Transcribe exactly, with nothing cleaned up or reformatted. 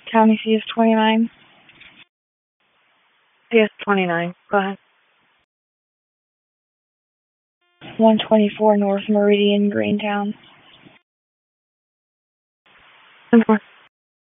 County C S twenty-nine. C S twenty-nine. Go ahead. one twenty-four North Meridian, Greentown. Ten four.